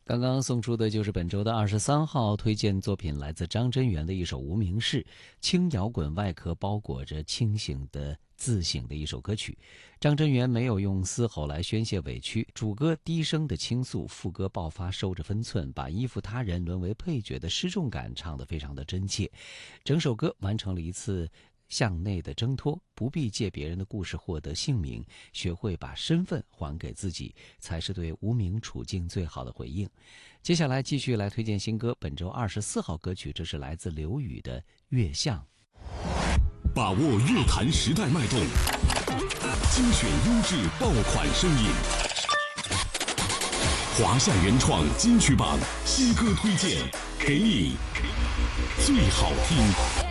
刚刚送出的就是本周的23号推荐作品，来自张真源的一首《无名氏》，轻摇滚外壳包裹着清醒的自省的一首歌曲。张真源没有用嘶吼来宣泄委屈，主歌低声的倾诉，副歌爆发收着分寸，把依附他人沦为配角的失重感唱得非常的真切。整首歌完成了一次向内的挣脱，不必借别人的故事获得姓名，学会把身份还给自己，才是对无名处境最好的回应。接下来继续来推荐新歌，本周24号歌曲，这是来自刘宇的《月相》。 把握乐坛时代脉动，精选优质爆款声音，华夏原创金曲榜新歌推荐，给你最好听。